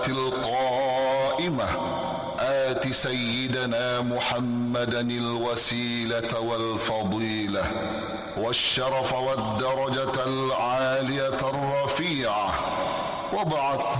القائمة آت سيدنا محمدا الوسيلة والفضيلة والشرف والدرجة العالية الرفيعة وابعثه